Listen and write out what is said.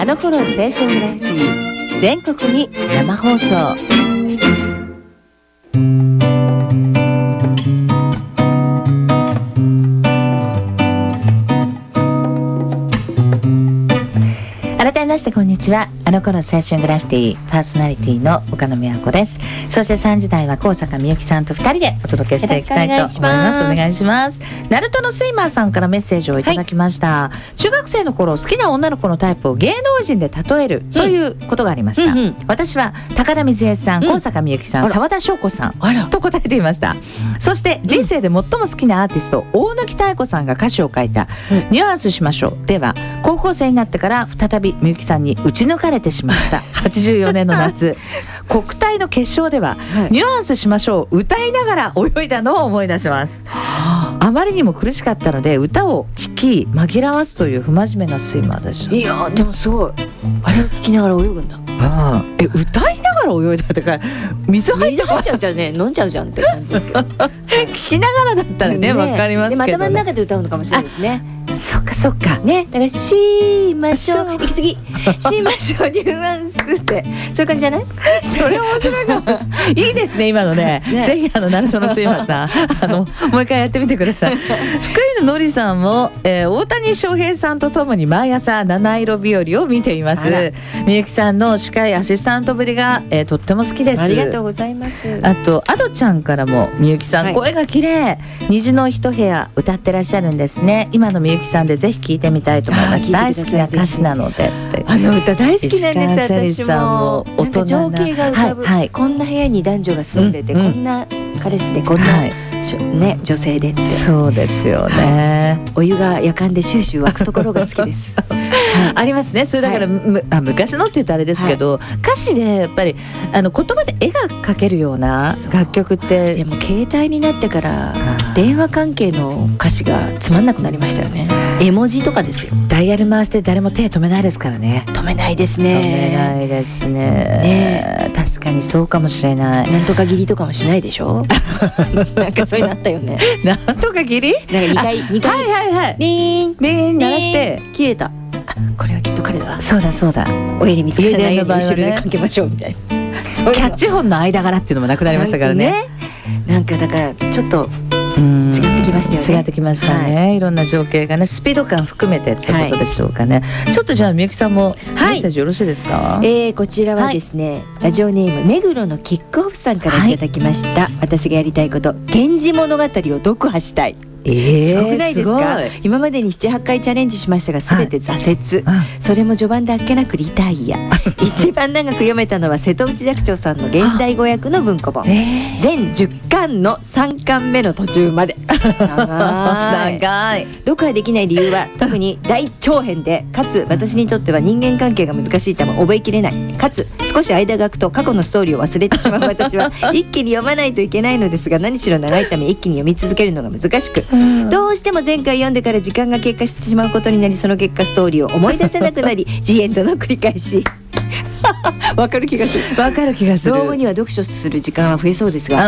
の頃青春グラフィティ全国に生放送。改めましてこんにちは。あの頃青春グラフィティパーソナリティの岡野美和子です。そして3時台は高坂みゆきさんと2人でお届けしていきたいと思います。お願いします。ナルトのスイマーさんからメッセージをいただきました、中学生の頃好きな女の子のタイプを芸能人で例えるということがありました、私は高田水江さん、高坂みゆきさん、沢田翔子さんと答えていました。そして人生で最も好きなアーティスト大貫妙子さんが歌詞を書いたニュアンスしましょうでは、高校生になってから再びみゆきさんに打ち抜かれてしまった84年の夏国体の決勝では、ニュアンスしましょう歌いながら泳いだのを思い出します。あまりにも苦しかったので歌を聴き紛らわすという不真面目なスイマーでした。 いやでもすごい、あれを聞きながら泳ぐんだ。 歌いながら泳いだってか水入っちゃうじゃんね、飲んじゃうじゃんって感じですけど聞きながらだったらね、わかりますけどね。 で頭の中で歌うのかもしれないですね。 そっかそっかね、だからしましょう行き過ぎしましょうニュアンスってそういう感じじゃない？ それ面白いかもしれないいいですね今のねぜひナルトのスイマーさんもう一回やってみてください。福井ののりさんも、大谷翔平さんとともに毎朝七色日和を見ています。みゆきさんの司会アシスタントぶりが、とっても好きです。 ありがとうございます。 あとアドちゃんからもみゆきさん、声が綺麗、虹の一部屋歌ってらっしゃるんですね。今のみゆきさんでぜひ聞いてみたいと思います。大好きな歌詞なのでって。 あの歌大好きなんです私も。 なんか情景が浮かぶ、こんな部屋に男女が住んでて、こんな彼氏でこんな、ね、女性でって。そうですよね、お湯がやかんでシューシュー沸くところが好きですありますね。それだから、昔のって言うとあれですけど、歌詞でやっぱり言葉で絵が描けるような楽曲って。 でも携帯になってから電話関係の歌詞がつまんなくなりましたよね。絵文字とかですよ。 ダイヤル回して誰も手止めないですからね。 止めないですね。 止めないですね。確かにそうかもしれない。 なんとか切りとかもしないでしょなんかそういうのあったよね。 なんとか切り？ なんか2回リーンリーン鳴らして切れた。これはきっと彼だわ。 そうだそうだ。 お襟見つからないように後ろでかけましょうみたいな。 キャッチホンの間柄っていうのもなくなりましたからね。 なんかだからちょっと違ってきましたよね。 違ってきましたね、いろんな情景がね、スピード感含めてってことでしょうかね、ちょっとじゃあみゆきさんもメッセージよろしいですか？ こちらはですね、ラジオネーム目黒のキックオフさんからいただきました、私がやりたいこと、源氏物語を読破したい。すごくないですか？今までに 7,8 回チャレンジしましたが全て挫折、それも序盤であっけなくリタイア一番長く読めたのは瀬戸内寂聴さんの現代語訳の文庫本、全10巻の3巻目の途中まで長い。読破できない理由は特に大長編で、かつ私にとっては人間関係が難しいため覚えきれない、かつ少し間が空くと過去のストーリーを忘れてしまう私は一気に読まないといけないのですが、何しろ長いため一気に読み続けるのが難しく、どうしても前回読んでから時間が経過してしまうことになり、その結果ストーリーを思い出せなくなりジエンドの繰り返しわかる気がする。 わかる気がする。 老後には読書する時間は増えそうですが、